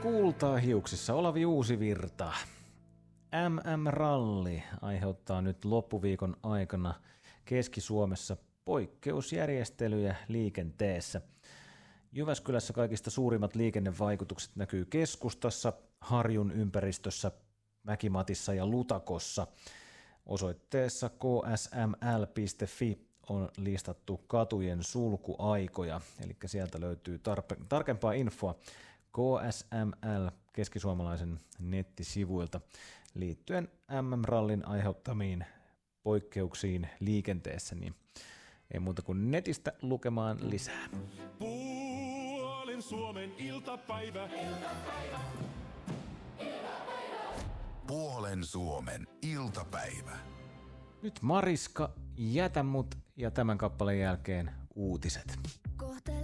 Kultaa hiuksissa Olavi Uusivirta. MM-ralli aiheuttaa nyt loppuviikon aikana Keski-Suomessa poikkeusjärjestelyjä liikenteessä. Jyväskylässä kaikista suurimmat liikennevaikutukset näkyy keskustassa, Harjun ympäristössä, Mäkimatissa ja Lutakossa. Osoitteessa ksml.fi on listattu katujen sulkuaikoja, eli sieltä löytyy tarkempaa infoa KSML keskisuomalaisen nettisivuilta liittyen MM-rallin aiheuttamiin poikkeuksiin liikenteessä, niin ei muuta kuin netistä lukemaan lisää. Puolen Suomen iltapäivä. Puolen Suomen iltapäivä. Nyt Mariska, jätä mut ja tämän kappaleen jälkeen uutiset.